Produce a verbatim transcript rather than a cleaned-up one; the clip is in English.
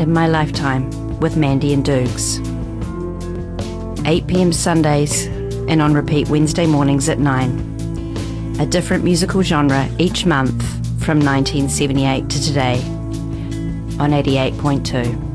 My Lifetime with Mandy and Dukes. eight p.m. Sundays and on repeat Wednesday mornings at nine. A different musical genre each month from nineteen seventy-eight to today on eighty-eight point two.